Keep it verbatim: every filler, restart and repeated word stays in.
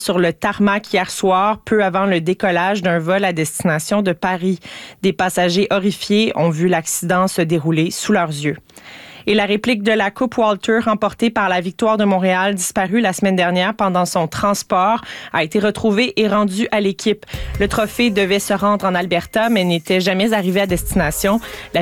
sur le tarmac hier soir, peu avant le décollage d'un vol à destination de Paris. Des passagers horrifiés ont vu l'accident se dérouler sous leurs yeux. Et la réplique de la Coupe Walter remportée par la Victoire de Montréal, disparue la semaine dernière pendant son transport, a été retrouvée et rendue à l'équipe. Le trophée devait se rendre en Alberta, mais n'était jamais arrivé à destination. La